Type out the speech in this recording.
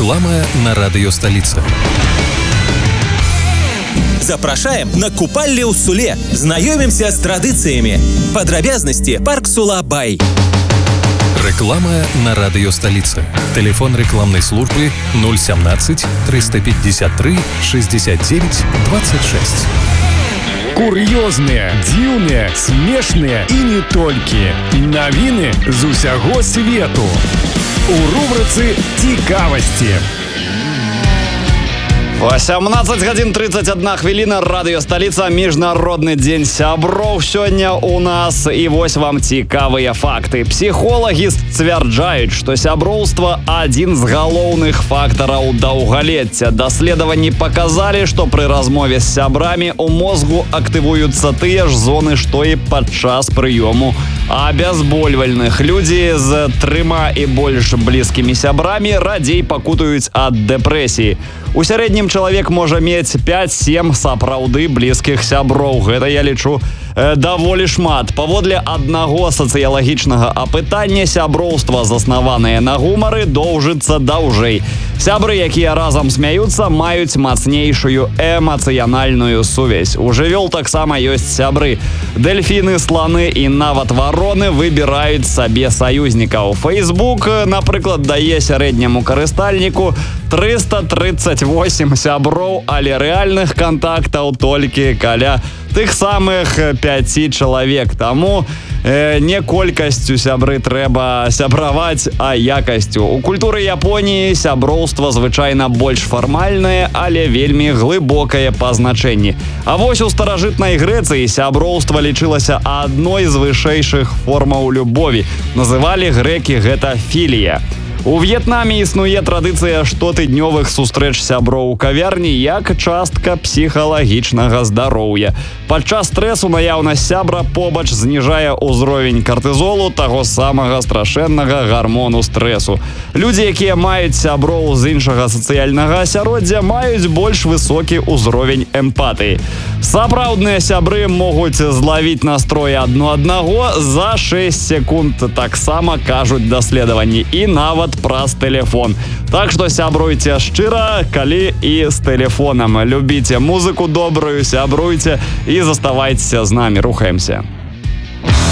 Реклама на радыё «Столица». Запрашаем на купальле ў Суле. Знаёмімся з традыцыямі. Падрабязнасці парк Сула-Бай. Реклама на радыё «Столица». Телефон рекламной службы 017 353 69 26. Кур'ёзныя, дзіўныя, смешныя і не толькі. Навіны з усяго свету. У рубрыцы «Цікавасці». 18 гадзін 31 хвіліна, радыё «Столица», міжнародны дзень сяброў сёння у нас. І вось вам цікавыя факты. Псіхолагі сцвярджаюць, што сяброўства адзін з галоўных фактараў даўгалецця. Даследаванні паказалі, што пры размове з сябрамі у мозгу актывуюцца тыя ж зоны, што і падчас прыёму абязбольвальных. Людзі з 3 і больш блізкімі сябрамі радзей пакутаюць ад дэпрэсіі. У сярэднім чалавек можа мець 5-7 сапраўды блізкіх сяброў. Гэта, я лічу, даволі шмат. Паводле аднаго сацыялагічнага апытання, сяброўства, заснаванае на гумары, доўжыцца даўжэй. Сябры, якія разам смяюцца, маюць мацнейшую эмацыянальную сувязь. У жывёл таксама ёсць сябры. Дэльфіны, сланы і нават вароны выбіраюць сабе саюзнікаў. Facebook, напрыклад, дае сярэдняму карыстальніку 338 сяброў, але рэальных кантактаў толькі каля тых самых 5 чалавек. Таму не колькасцю сябры трэба сябраваць, а якасцю. У культуры Японіі сяброўства звычайна больш фармальнае, але вельмі глыбокае па значэнні. А вось у старажытнай Грэцыі сяброўства лічылася адной з вышэйшых формаў любові. Называлі грэкі гэта філія. У В'етнаме існуе традыцыя штотыднёвых сустрэч сяброў у кавярні як частка псіхалагічнага здароўя. Падчас стрэсу наяўнасць сябра побач зніжае ўзровень картызолу, таго самага страшэннага гармону стрэсу. Людзі, якія маюць сяброў з іншага сацыяльнага асяроддзя, маюць больш высокі ўзровень эмпатыі. Сапраўдныя сябры могуць злавіць настрой аднаго за 6 секунд, таксама кажуць даследаванні, і нават праз тэлефон. Так што сябруйце шчыра, калі і з тэлефонам. Любіце музыку добрую, сябруйце і заставайцеся з намі. Рухаемся.